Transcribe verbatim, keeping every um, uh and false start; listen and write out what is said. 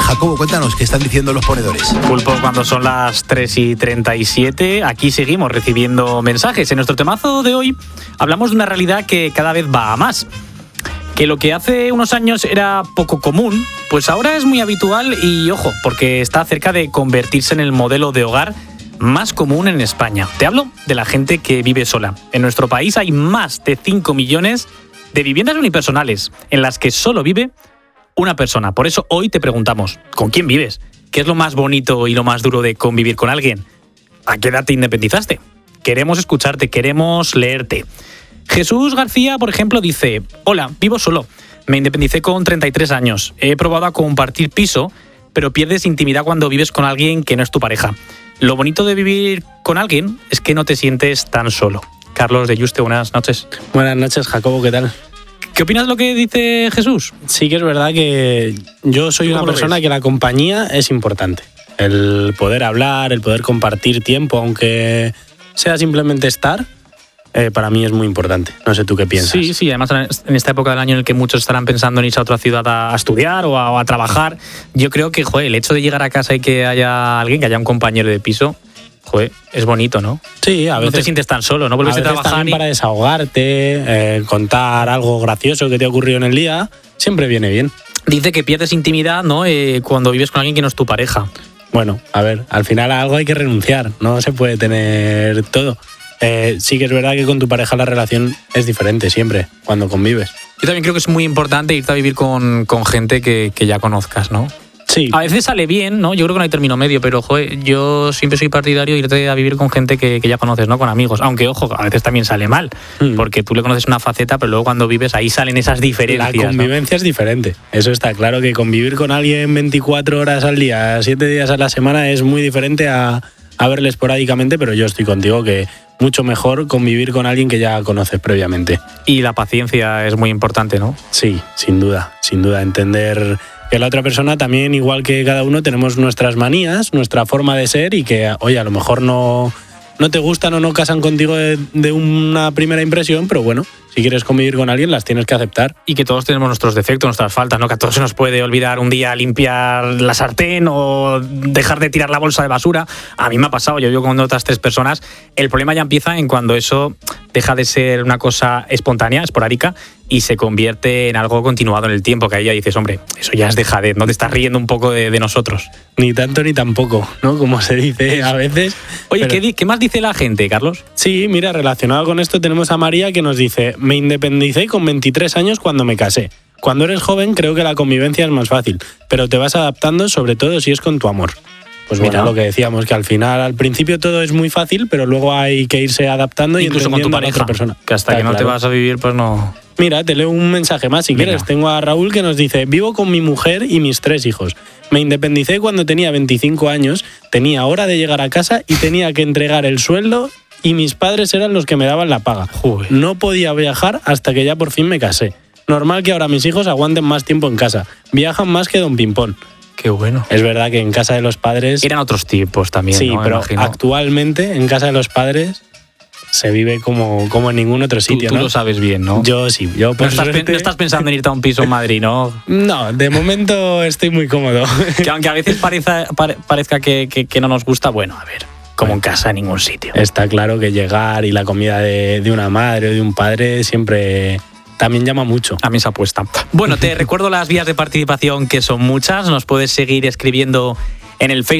Jacobo, cuéntanos qué están diciendo los ponedores. Pulpo, cuando son las tres y treinta y siete, aquí seguimos recibiendo mensajes. En nuestro temazo de hoy hablamos de una realidad que cada vez va a más. Que lo que hace unos años era poco común, pues ahora es muy habitual y, ojo, porque está cerca de convertirse en el modelo de hogar más común en España. Te hablo de la gente que vive sola. En nuestro país hay más de cinco millones de viviendas unipersonales en las que solo vive una persona. Por eso hoy te preguntamos, ¿con quién vives? ¿Qué es lo más bonito y lo más duro de convivir con alguien? ¿A qué edad te independizaste? Queremos escucharte, queremos leerte. Jesús García, por ejemplo, dice: hola, vivo solo. Me independicé con treinta y tres años. He probado a compartir piso, pero pierdes intimidad cuando vives con alguien que no es tu pareja. Lo bonito de vivir con alguien es que no te sientes tan solo. Carlos de Yuste, buenas noches. Buenas noches, Jacobo, ¿qué tal? ¿Qué opinas de lo que dice Jesús? Sí que es verdad que yo soy una persona ves? que la compañía es importante. El poder hablar, el poder compartir tiempo, aunque sea simplemente estar, eh, para mí es muy importante. No sé tú qué piensas. Sí, sí, además en esta época del año en el que muchos estarán pensando en irse a otra ciudad a estudiar o a, o a trabajar, yo creo que, joder, el hecho de llegar a casa y que haya alguien, que haya un compañero de piso, joder, es bonito, ¿no? Sí, a veces. No te sientes tan solo, ¿no? Vuelves a a trabajar y... para desahogarte, eh, contar algo gracioso que te ha ocurrido en el día, siempre viene bien. Dice que pierdes intimidad, ¿no? Eh, cuando vives con alguien que no es tu pareja. Bueno, a ver, al final a algo hay que renunciar, no se puede tener todo. Eh, sí que es verdad que con tu pareja la relación es diferente siempre, cuando convives. Yo también creo que es muy importante irte a vivir con, con gente que, que ya conozcas, ¿no? Sí. A veces sale bien, ¿no? Yo creo que no hay término medio, pero joder, yo siempre soy partidario de irte a vivir con gente que, que ya conoces, ¿no? Con amigos. Aunque, ojo, a veces también sale mal, mm. porque tú le conoces una faceta, pero luego cuando vives ahí salen esas diferencias. La convivencia, ¿no? Es diferente. Eso está claro, que convivir con alguien veinticuatro horas al día, siete días a la semana es muy diferente a, a verle esporádicamente, pero yo estoy contigo que mucho mejor convivir con alguien que ya conoces previamente. Y la paciencia es muy importante, ¿no? Sí, sin duda, sin duda, entender que la otra persona también, igual que cada uno, tenemos nuestras manías, nuestra forma de ser y que, oye, a lo mejor no, no te gustan o no casan contigo de, de una primera impresión, pero bueno, si quieres convivir con alguien las tienes que aceptar. Y que todos tenemos nuestros defectos, nuestras faltas, ¿no? Que a todos se nos puede olvidar un día limpiar la sartén o dejar de tirar la bolsa de basura. A mí me ha pasado, yo vivo con otras tres personas. El problema ya empieza en cuando eso deja de ser una cosa espontánea, esporádica, y se convierte en algo continuado en el tiempo, que ahí ya dices, hombre, eso ya es dejadez, no te estás riendo un poco de, de nosotros. Ni tanto ni tampoco, ¿no? Como se dice a veces. Oye, pero... ¿qué, ¿qué más dice la gente, Carlos? Sí, mira, relacionado con esto tenemos a María que nos dice: me independicé con veintitrés años cuando me casé. Cuando eres joven creo que la convivencia es más fácil, pero te vas adaptando, sobre todo si es con tu amor. Pues bueno, mira, lo que decíamos, que al final, al principio todo es muy fácil, pero luego hay que irse adaptando. Incluso y con tu pareja, a otra persona. Que hasta Está que no claro. te vas a vivir, pues no... Mira, te leo un mensaje más si Venga. quieres. Tengo a Raúl que nos dice: vivo con mi mujer y mis tres hijos. Me independicé cuando tenía veinticinco años, tenía hora de llegar a casa y tenía que entregar el sueldo y mis padres eran los que me daban la paga. Joder. No podía viajar hasta que ya por fin me casé. Normal que ahora mis hijos aguanten más tiempo en casa. Viajan más que Don Pimpón. Qué bueno. Es verdad que en casa de los padres... Eran otros tiempos también, Sí, ¿no? pero Imagino. Actualmente en casa de los padres se vive como, como en ningún otro sitio, tú, tú ¿no? lo sabes bien, ¿no? Yo sí. Yo por no, estás, suerte... no estás pensando en irte a un piso en Madrid, ¿no? No, de momento estoy muy cómodo. Que aunque a veces parezca, parezca que, que, que no nos gusta, bueno, a ver... Como en casa en ningún sitio. Está claro que llegar y la comida de, de una madre o de un padre siempre también llama mucho. A mí esa apuesta. Bueno, te recuerdo las vías de participación, que son muchas. Nos puedes seguir escribiendo en el Facebook.